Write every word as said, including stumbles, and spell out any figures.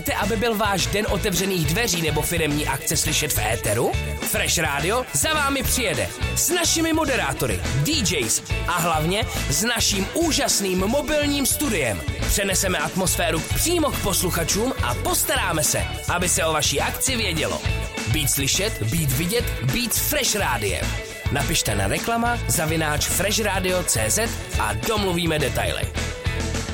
Chcete, aby byl váš den otevřených dveří nebo firemní akce slyšet v éteru? Fresh Radio za vámi přijede s našimi moderátory, D Js a hlavně s naším úžasným mobilním studiem. Přeneseme atmosféru přímo k posluchačům a postaráme se, aby se o vaší akci vědělo. Být slyšet, být vidět, být s Fresh Rádiem. Napište na reklama zavináč freshradio tečka cz a domluvíme detaily.